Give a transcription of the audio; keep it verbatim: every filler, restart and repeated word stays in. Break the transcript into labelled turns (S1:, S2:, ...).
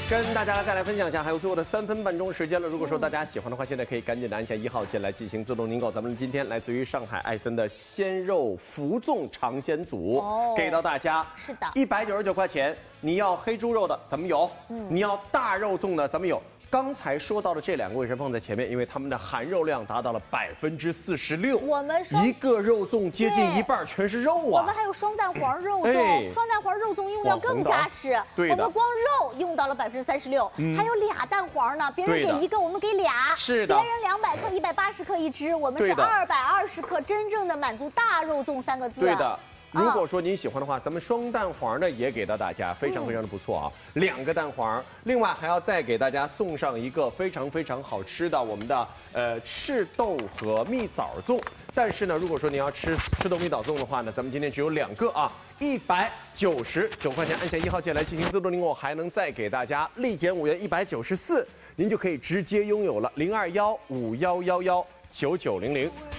S1: 跟大家再来分享一下，还有最后的三分半钟时间了。如果说大家喜欢的话，现在可以赶紧的按下一号键来进行自动订购。咱们今天来自于上海艾森的鲜肉福粽尝鲜组，哦、给到大家。
S2: 是的，
S1: 一百九十九块钱。你要黑猪肉的，咱们有；嗯、你要大肉粽的，咱们有。刚才说到的这两个为什么放在前面？因为它们的含肉量达到了百分之四十六。我们一个肉粽接近一半全是肉啊！
S2: 我们还有双蛋黄肉粽，哎、双蛋黄肉粽用料更扎实。
S1: 对
S2: 我们光肉用到了百分之三十六，还有俩蛋黄呢。别人给一个，我们给俩。
S1: 是的。
S2: 别人两百克、一百八十克一只，我们是二百二十克，真正的满足大肉粽三个字。
S1: 对的。如果说您喜欢的话，咱们双蛋黄呢也给到大家，非常非常的不错啊，嗯、两个蛋黄，另外还要再给大家送上一个非常非常好吃的我们的呃赤豆和蜜枣粽。但是呢，如果说您要吃赤豆蜜枣粽的话呢，咱们今天只有两个啊，一百九十九块钱，按下一号键来进行自动订购，还能再给大家立减五元，一百九十四，您就可以直接拥有了零二幺五幺幺幺九九零零。